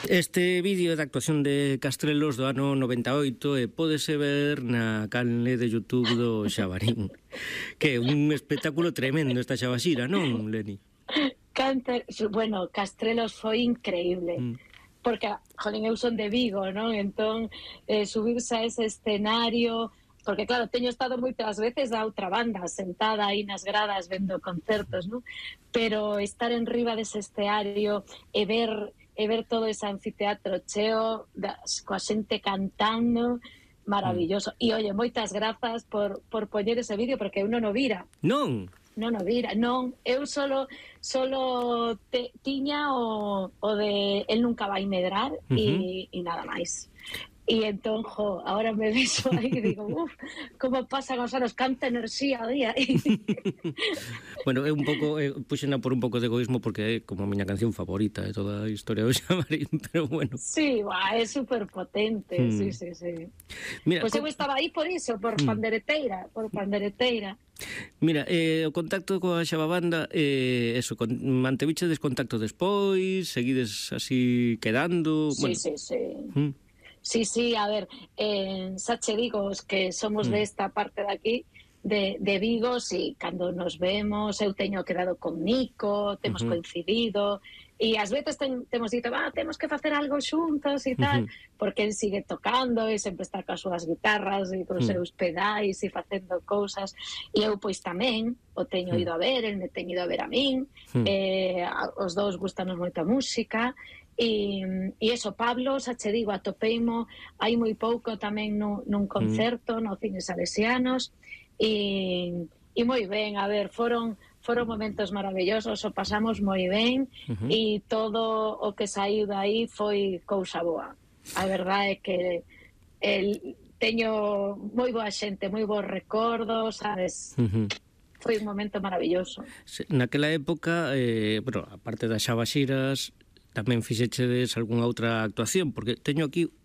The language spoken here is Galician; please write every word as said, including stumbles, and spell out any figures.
Este vídeo da actuación de Castrelos do ano noventa e oito e pódese ver na canle de YouTube do Xabarín, que é un espectáculo tremendo esta xabaxira, non, Leni? Cáncer, bueno, Castrelos foi increíble, Mm. porque, jolín, eu son de Vigo, non? Entón, eh, subirse a ese escenario, porque claro, teño estado moitas veces da outra banda, sentada aí nas gradas vendo concertos, non? Pero estar en riba dese escenario e ver e ver todo ese anfiteatro cheo, das, coa xente cantando, maravilloso. E, oye, moitas grazas por, por poñer ese vídeo, porque eu non o vira. Non? Non o vira, non. Eu solo solo te, tiña o, o de El nunca vai medrar e, Uh-huh. e nada máis. E entón, jo, ahora me beso aí e digo, uff, como pasan os anos, canta enerxía o día. Bueno, é un pouco, eh, puxena por un pouco de egoísmo porque é como a miña canción favorita de toda a historia do Xabarín, pero bueno. Sí, va, é super potente, hmm. sí, sí, sí. Mira, pois pues eu estaba aí por iso, por hmm. pandereteira, por pandereteira. Mira, eh, o contacto coa Xababanda, eh, eso, con, mantevichedes contacto despois, seguides así quedando? Sí, bueno. sí, sí. Hmm. Sí, sí, a ver, eh, xa che digo, os que somos mm. desta parte de aquí, de, de Vigo, si, cando nos vemos, eu teño quedado con Nico, temos uh-huh. coincidido, e ás veces ten, temos dito, ah, temos que facer algo xuntos e tal, uh-huh. porque el sigue tocando e sempre está coas súas guitarras e cos uh-huh. seus pedais e facendo cousas, e eu pois tamén o teño uh-huh. ido a ver, el me teño ido a ver a min, uh-huh. eh, os dous gustanos moito a música. E, e eso, Pablo, xa che digo, atopeimo hai moi pouco tamén no, nun concerto mm. no Cines Salesianos e, e moi ben, a ver, foron foron momentos maravillosos, o pasamos moi ben uh-huh. e todo o que saiu dai foi cousa boa. A verdade é que el, teño moi boa xente, moi bons recordos, sabes? Uh-huh. Foi un momento maravilloso. Naquela época, eh, bueno, aparte das xabaxiras, tamén fixechedes algunha outra actuación, porque teño aquí